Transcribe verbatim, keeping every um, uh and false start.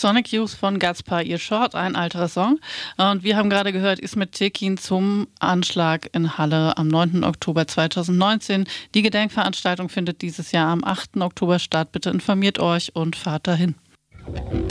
Sonic Youth von Gaspar Ihr Short, ein alterer Song. Und wir haben gerade gehört, Ismet Tekin zum Anschlag in Halle am neunten Oktober zweitausendneunzehn. Die Gedenkveranstaltung findet dieses Jahr am achten Oktober statt. Bitte informiert euch und fahrt dahin.